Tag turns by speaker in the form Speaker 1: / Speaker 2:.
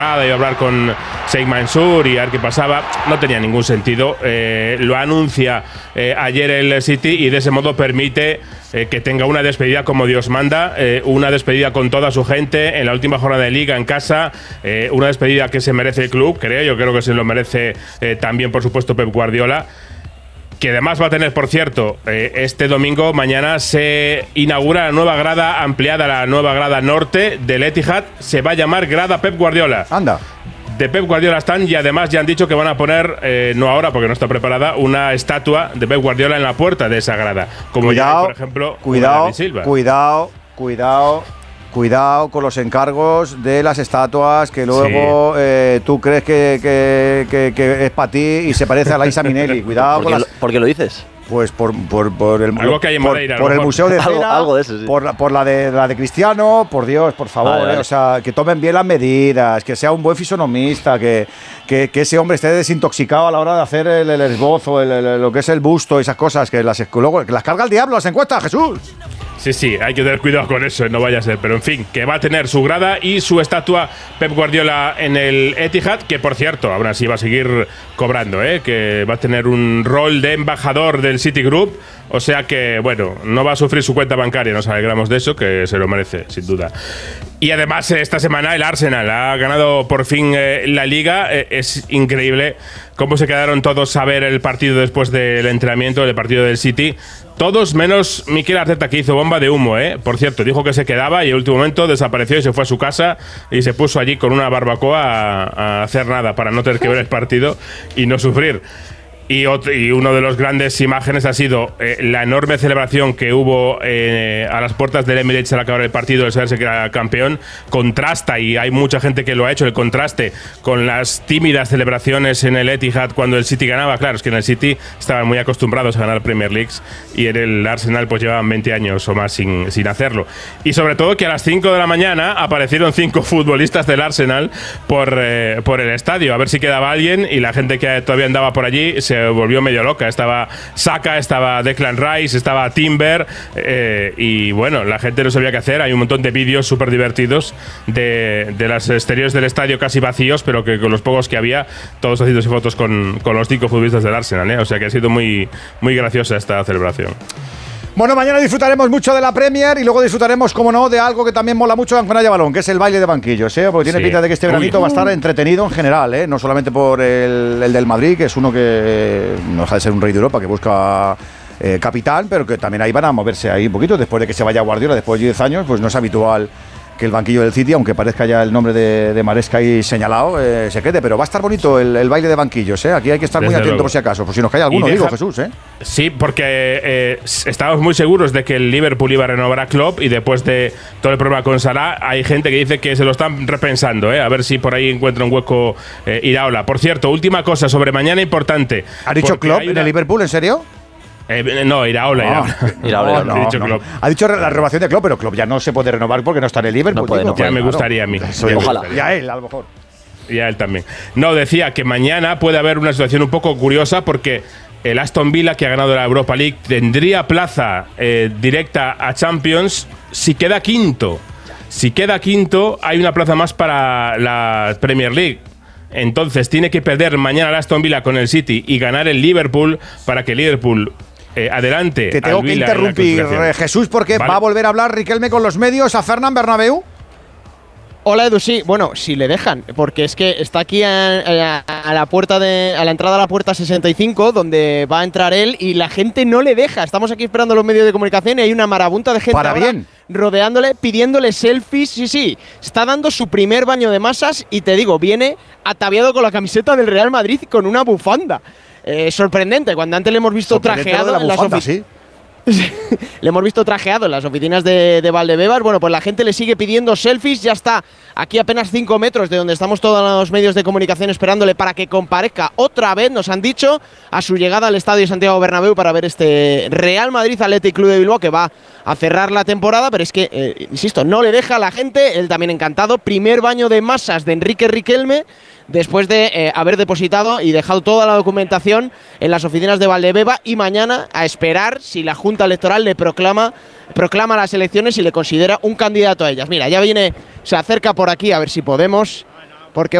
Speaker 1: iba a hablar con Sheikh Mansour y a ver qué pasaba. No tenía ningún sentido. Lo anuncia ayer el City y de ese modo permite que tenga una despedida como Dios manda, una despedida con toda su gente en la última jornada de Liga en casa, una despedida que se merece el club, yo creo que se lo merece también, por supuesto, Pep Guardiola. Que además va a tener, por cierto, este domingo, mañana, se inaugura la nueva grada ampliada, la nueva grada norte del Etihad. Se va a llamar grada Pep Guardiola.
Speaker 2: Anda.
Speaker 1: De Pep Guardiola están, y además ya han dicho que van a poner, no ahora porque no está preparada, una estatua de Pep Guardiola en la puerta de esa grada. Como
Speaker 2: cuidado,
Speaker 1: ya hay, por ejemplo,
Speaker 2: cuidado,
Speaker 1: Silva.
Speaker 2: Cuidado con los encargos de las estatuas que luego tú crees que es para ti y se parece a Laisa Minnelli. Cuidado con las…
Speaker 3: ¿Por qué lo dices?
Speaker 2: Pues por el,
Speaker 1: algo que hay en Madeira,
Speaker 2: por el Museo de Cera,
Speaker 3: algo de eso, sí.
Speaker 2: por la de Cristiano, por Dios, por favor,
Speaker 3: vale.
Speaker 2: O sea, que tomen bien las medidas, que sea un buen fisonomista, que ese hombre esté desintoxicado a la hora de hacer el esbozo, lo que es el busto, esas cosas, que luego que las carga el diablo las encuestas, Jesús.
Speaker 1: Sí, hay que tener cuidado con eso, no vaya a ser. Pero en fin, que va a tener su grada y su estatua Pep Guardiola en el Etihad, que por cierto, ahora sí va a seguir cobrando, que va a tener un rol de embajador del Citigroup. O sea que, bueno, no va a sufrir su cuenta bancaria, nos alegramos de eso, que se lo merece, sin duda. Y además, esta semana el Arsenal ha ganado por fin la Liga. Es increíble cómo se quedaron todos a ver el partido después del entrenamiento, del partido del City. Todos menos Mikel Arteta, que hizo bomba de humo, Por cierto, dijo que se quedaba y en el último momento desapareció y se fue a su casa y se puso allí con una barbacoa a hacer nada para no tener que ver el partido y no sufrir. Y uno de los grandes imágenes ha sido la enorme celebración que hubo a las puertas del Emirates al acabar el partido, el saberse que era campeón. Contrasta, y hay mucha gente que lo ha hecho, el contraste con las tímidas celebraciones en el Etihad cuando el City ganaba. Claro, es que en el City estaban muy acostumbrados a ganar Premier Leagues y en el Arsenal pues llevaban 20 años o más sin hacerlo. Y sobre todo que a las 5 de la mañana aparecieron 5 futbolistas del Arsenal por el estadio, a ver si quedaba alguien, y la gente que todavía andaba por allí se volvió medio loca. Estaba Saka, estaba Declan Rice, estaba Timber, y bueno, la gente no sabía qué hacer. Hay un montón de vídeos súper divertidos de los exteriores del estadio casi vacíos, pero que con los pocos que había, todos haciéndose fotos con los 5 futbolistas del Arsenal, O sea que ha sido muy, muy graciosa esta celebración.
Speaker 2: Bueno, mañana disfrutaremos mucho de la Premier y luego disfrutaremos, como no, de algo que también mola mucho en Haya Balón, que es el baile de banquillos, Porque tiene pinta de que este veranito va a estar entretenido en general, No solamente por el del Madrid, que es uno que no deja de ser un rey de Europa, que busca capitán, pero que también ahí van a moverse ahí un poquito. Después de que se vaya Guardiola, después de 10 años, pues no es habitual que el banquillo del City, aunque parezca ya el nombre de Maresca ahí señalado, se quede, pero va a estar bonito el baile de banquillos, Aquí hay que estar muy atento por si acaso, por si nos cae alguno, digo, Jesús,
Speaker 1: Sí, porque estábamos muy seguros de que el Liverpool iba a renovar a Klopp, y después de todo el problema con Salah, hay gente que dice que se lo están repensando, a ver si por ahí encuentra un hueco Iraola. Por cierto, última cosa sobre mañana importante.
Speaker 2: ¿Ha dicho Klopp en el Liverpool, en serio?
Speaker 1: No, Iraola.
Speaker 2: No. Ha dicho la renovación de Klopp, pero Klopp ya no se puede renovar porque no está en el Liverpool.
Speaker 1: Me gustaría a mí.
Speaker 3: Ojalá.
Speaker 2: Y a él, a lo mejor.
Speaker 1: Y a él también. No, decía que mañana puede haber una situación un poco curiosa, porque el Aston Villa, que ha ganado la Europa League, tendría plaza directa a Champions si queda quinto. Si queda quinto, hay una plaza más para la Premier League. Entonces tiene que perder mañana el Aston Villa con el City y ganar el Liverpool para que Liverpool adelante.
Speaker 2: Te tengo que interrumpir, Jesús, porque va a volver a hablar Riquelme con los medios a Fernán Bernabéu.
Speaker 4: Hola, Edu, sí, bueno, si le dejan, porque es que está aquí a la puerta a la entrada a la puerta 65, donde va a entrar él, y la gente no le deja. Estamos aquí esperando los medios de comunicación y hay una marabunta de gente rodeándole, pidiéndole selfies. Sí, está dando su primer baño de masas y te digo, viene ataviado con la camiseta del Real Madrid con una bufanda. Sorprendente, cuando antes le hemos visto trajeado en las oficinas. Le hemos visto trajeado en las oficinas de Valdebebas. Bueno, pues la gente le sigue pidiendo selfies. Ya está aquí apenas 5 metros de donde estamos todos los medios de comunicación esperándole para que comparezca otra vez, nos han dicho, a su llegada al Estadio Santiago Bernabéu para ver este Real Madrid Athletic Club de Bilbao, que va a cerrar la temporada. Pero es que, insisto, no le deja a la gente. Él también encantado. Primer baño de masas de Enrique Riquelme, después de haber depositado y dejado toda la documentación en las oficinas de Valdebeba, y mañana a esperar si la Junta Electoral le proclama las elecciones y le considera un candidato a ellas. Mira, ya viene, se acerca por aquí, a ver si podemos porque